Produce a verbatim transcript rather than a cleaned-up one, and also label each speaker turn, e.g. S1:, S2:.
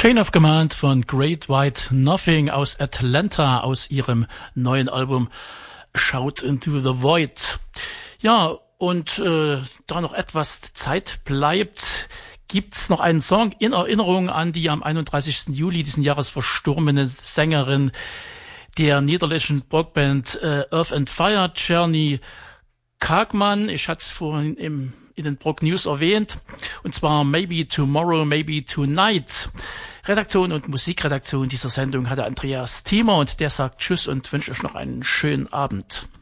S1: Chain of Command von Great White Nothing aus Atlanta, aus ihrem neuen Album Shout into the Void. Ja, und äh, da noch etwas Zeit bleibt, gibt's noch einen Song in Erinnerung an die am einunddreißigsten Juli diesen Jahres verstorbene Sängerin der niederländischen Rockband äh, Earth and Fire, Czerny Kaagman. Ich hatte es vorhin im in den Prog News erwähnt, und zwar Maybe Tomorrow, Maybe Tonight. Redaktion und Musikredaktion dieser Sendung hatte Andreas Thiemer, und der sagt Tschüss und wünscht euch noch einen schönen Abend.